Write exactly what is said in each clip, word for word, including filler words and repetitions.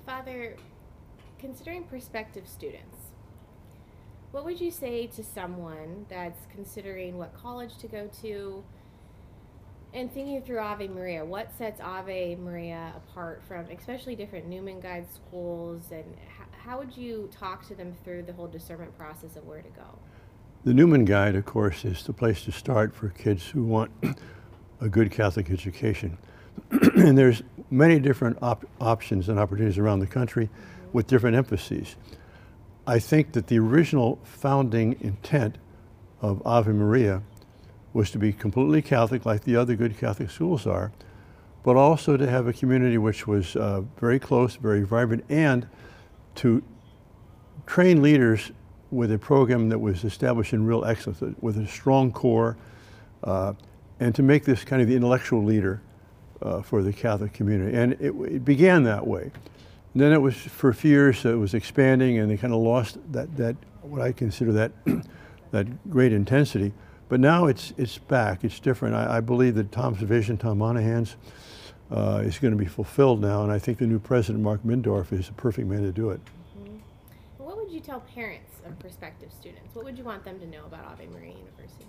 Father, considering prospective students, what would you say to someone that's considering what college to go to and thinking through Ave Maria? What sets Ave Maria apart from especially different Newman Guide schools, and h- how would you talk to them through the whole discernment process of where to go? The Newman Guide, of course, is the place to start for kids who want a good Catholic education. And there's many different op options and opportunities around the country Mm-hmm. with different emphases. I think that the original founding intent of Ave Maria was to be completely Catholic, like the other good Catholic schools are, but also to have a community which was uh, very close, very vibrant, and to train leaders with a program that was established in real excellence, with a strong core, uh, and to make this kind of the intellectual leader uh, for the Catholic community. And it, it began that way. And then it was, for a few years, it was expanding, and they kind of lost that, that what I consider that, that great intensity. But now it's, it's back, it's different. I, I believe that Tom's vision, Tom Monahan's, uh, is going to be fulfilled now, and I think the new president, Mark Mindorf, is the perfect man to do it. Mm-hmm. What would you tell parents of prospective students? What would you want them to know about Ave Maria University?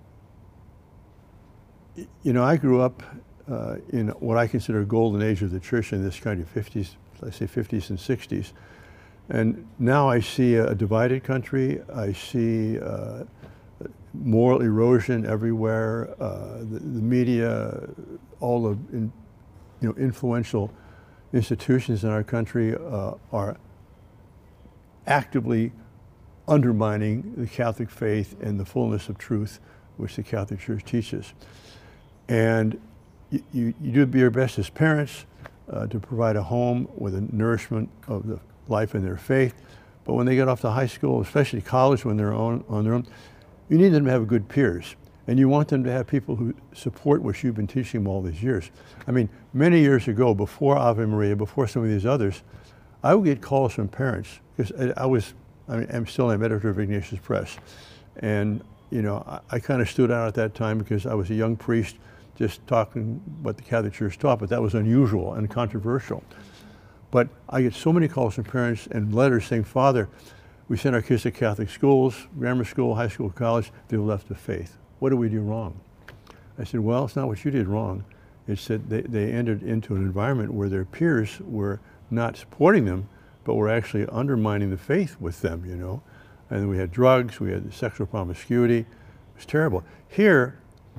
You know, I grew up uh, in what I consider a golden age of the church in this kind of fifties, let's say fifties and sixties. And now I see a, a divided country. I see uh, moral erosion everywhere. Uh, the, the media, all the in, you know, influential institutions in our country uh, are actively undermining the Catholic faith and the fullness of truth which the Catholic Church teaches. And you, you, you do your best as parents uh, to provide a home with a nourishment of the life in their faith. But when they get off to high school, especially college when they're on, on their own, you need them to have good peers. And you want them to have people who support what you've been teaching them all these years. I mean, many years ago, before Ave Maria, before some of these others, I would get calls from parents, because I, I was, I mean, I'm still an editor of Ignatius Press. And, you know, I, I kind of stood out at that time because I was a young priest just talking what the Catholic Church taught, but that was unusual and controversial. But I get so many calls from parents and letters saying, Father, we sent our kids to Catholic schools, grammar school, high school, college, they left the faith. What did we do wrong? I said, well, it's not what you did wrong. It's that they, they entered into an environment where their peers were not supporting them, but were actually undermining the faith with them, you know. And then we had drugs, we had sexual promiscuity. It was terrible. Here,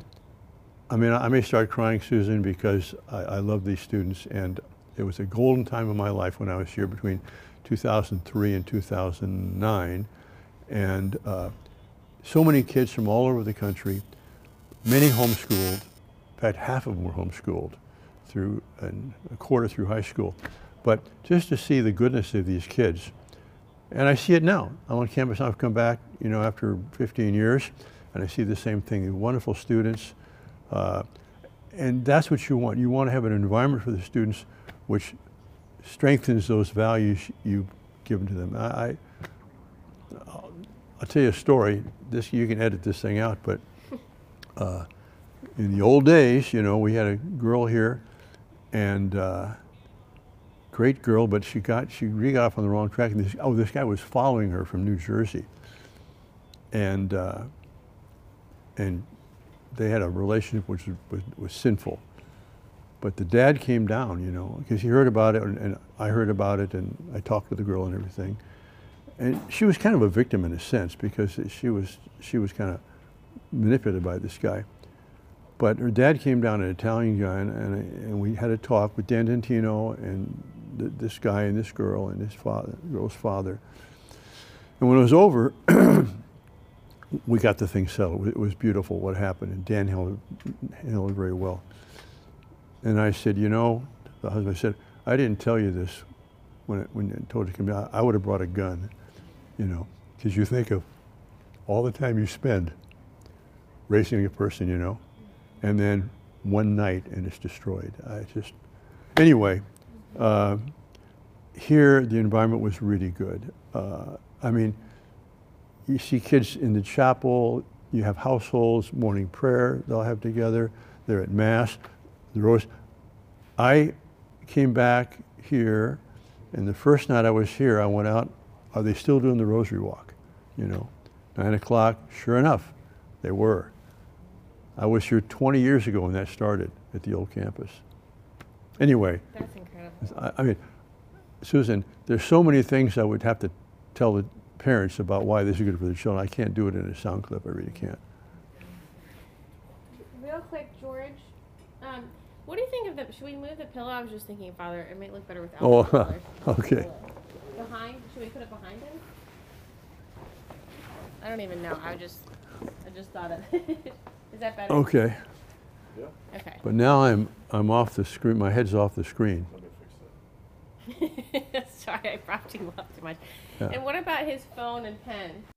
I mean, I may start crying, Susan, because I, I love these students, and it was a golden time of my life when I was here between two thousand three and two thousand nine. And uh, so many kids from all over the country, many homeschooled. In fact, half of them were homeschooled through, and a quarter through high school. But just to see the goodness of these kids, and I see it now. I'm on campus, I've come back, you know, after fifteen years, and I see the same thing, wonderful students. Uh, and that's what you want. You want to have an environment for the students which strengthens those values you've given to them. I, I, I'll, I'll tell you a story. This, you can edit this thing out, but uh, in the old days, you know, we had a girl here, and uh, great girl, but she got, she really got off on the wrong track. And this, oh, this guy was following her from New Jersey. And, uh, and they had a relationship which was, was, was sinful. But the dad came down, you know, because he heard about it, and, and I heard about it, and I talked to the girl and everything. And she was kind of a victim in a sense, because she was, she was kind of manipulated by this guy. But her dad came down, an Italian guy, and, and, and we had a talk with Dan Dentino and th this guy and this girl and his father, the girl's father. And when it was over, we got the thing settled. It was beautiful what happened, and Dan handled it, handled it very well. And I said, you know, the husband said, I didn't tell you this when, it, when I told you to come down. I would have brought a gun, you know, because you think of all the time you spend raising a person, you know, and then one night and it's destroyed. I just, anyway, uh, here the environment was really good. Uh, I mean, you see kids in the chapel, you have households, morning prayer they'll have together, they're at Mass, the rose. I came back here And the first night I was here, I went out, are they still doing the Rosary Walk? You know, nine o'clock, sure enough, they were. I was here twenty years ago when that started at the old campus. Anyway. That's incredible. I, I mean, Susan, there's so many things I would have to tell the parents about why this is good for the children. I can't do it in a sound clip, I really can't. Real quick, George, um, what do you think of the, should we move the pillow? I was just thinking, Father, it might look better without Oh, the pillow. okay. Behind, should we put it behind him? I don't even know, I just, I just thought of Is that better? Okay. Yeah. Okay. But now I'm, I'm off the screen, my head's off the screen. Let me fix that. Sorry, I propped you up too much. Yeah. And what about his phone and pen?